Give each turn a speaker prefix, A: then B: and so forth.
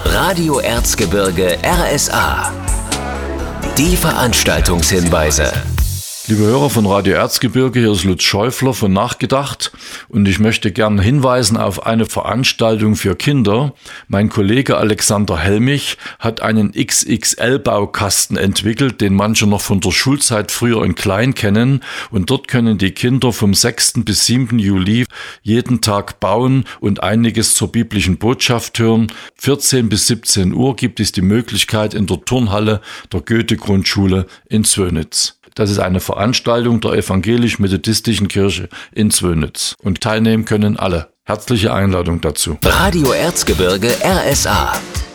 A: Radio Erzgebirge RSA. Die Veranstaltungshinweise.
B: Liebe Hörer von Radio Erzgebirge, hier ist Lutz Schäufler von Nachgedacht und ich möchte gerne hinweisen auf eine Veranstaltung für Kinder. Mein Kollege Alexander Helmich hat einen XXL-Baukasten entwickelt, den manche noch von der Schulzeit früher in klein kennen, und dort können die Kinder vom 6. bis 7. Juli jeden Tag bauen und einiges zur biblischen Botschaft hören. 14 bis 17 Uhr gibt es die Möglichkeit in der Turnhalle der Goethe-Grundschule in Zwönitz. Das ist eine Veranstaltung der evangelisch-methodistischen Kirche in Zwönitz. Und teilnehmen können alle. Herzliche Einladung dazu.
A: Radio Erzgebirge RSA.